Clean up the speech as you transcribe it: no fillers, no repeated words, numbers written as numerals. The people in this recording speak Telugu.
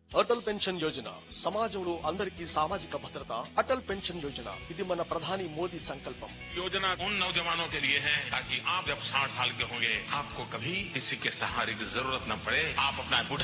అటల్ పెన్షన్ యోజన సమాజంలో అందరికీ సామాజిక భద్రత. అటల్ పెన్షన్ యోజన ఇది మన ప్రధాని మోదీ సంకల్పం. योजना उन नौजवानों के लिए है ताकि आप जब 60 साल के होंगे आपको कभी किसी के सहारे की जरूरत न पड़े. आप अपना